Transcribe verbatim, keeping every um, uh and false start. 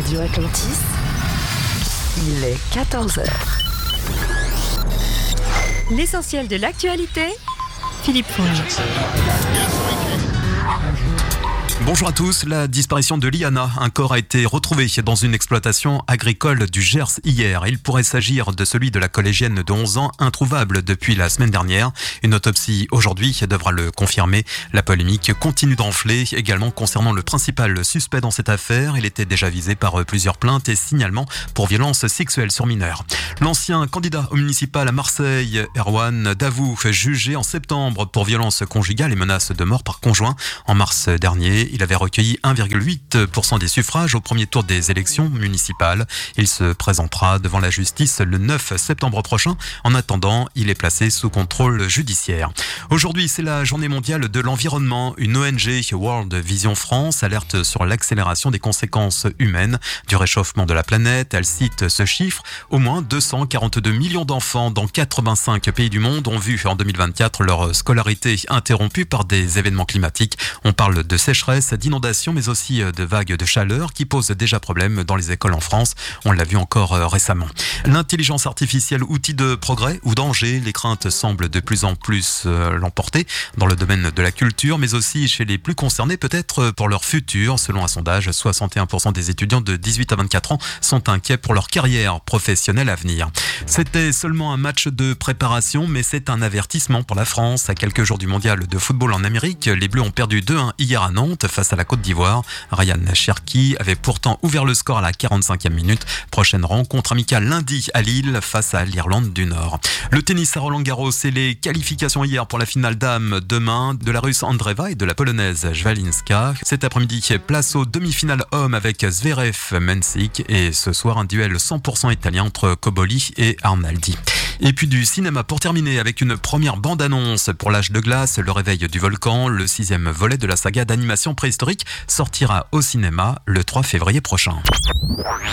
Radio Atlantis, il est quatorze heures. L'essentiel de l'actualité, Philippe Fonge. Bonjour à tous. La disparition de Liana, un corps a été retrouvé dans une exploitation agricole du Gers hier. Il pourrait s'agir de celui de la collégienne de onze ans, introuvable depuis la semaine dernière. Une autopsie aujourd'hui devra le confirmer. La polémique continue d'enfler également concernant le principal suspect dans cette affaire. Il était déjà visé par plusieurs plaintes et signalements pour violences sexuelles sur mineurs. L'ancien candidat au municipal à Marseille, Erwan Davout, jugé en septembre pour violences conjugales et menaces de mort par conjoint. En mars dernier, il avait recueilli un virgule huit pour cent des suffrages au premier tour des élections municipales. Il se présentera devant la justice le neuf septembre prochain. En attendant, il est placé sous contrôle judiciaire. Aujourd'hui, c'est la journée mondiale de l'environnement. Une O N G, World Vision France, alerte sur l'accélération des conséquences humaines du réchauffement de la planète. Elle cite ce chiffre. Au moins deux cent quarante-deux millions d'enfants dans quatre-vingt-cinq pays du monde ont vu en deux mille vingt-quatre leur scolarité interrompue par des événements climatiques. On parle de sécheresse, d'inondations, mais aussi de vagues de chaleur qui posent déjà problème dans les écoles en France. On l'a vu encore récemment. L'intelligence artificielle, outil de progrès ou danger? Les craintes semblent de plus en plus l'emporter dans le domaine de la culture, mais aussi chez les plus concernés, peut-être pour leur futur. Selon un sondage, soixante et un pour cent des étudiants de dix-huit à vingt-quatre ans sont inquiets pour leur carrière professionnelle à venir. C'était seulement un match de préparation, mais c'est un avertissement pour la France. À quelques jours du mondial de football en Amérique, les Bleus ont perdu deux un hier à Nantes face à la Côte d'Ivoire. Ryan Cherki avait pourtant ouvert le score à la quarante-cinquième minute. Prochaine rencontre amicale lundi à Lille face à l'Irlande du Nord. Le tennis à Roland-Garros et les qualifications hier pour la finale dames demain de la Russe Andreeva et de la Polonaise Jwalinska. Cet après-midi, place aux demi-finales hommes avec Zverev Mensik et ce soir un duel cent pour cent italien entre Cobolli et Arnaldi. Et puis du cinéma pour terminer avec une première bande-annonce pour l'âge de glace, le réveil du volcan. Le sixième volet de la saga d'animation préhistorique sortira au cinéma le trois février prochain.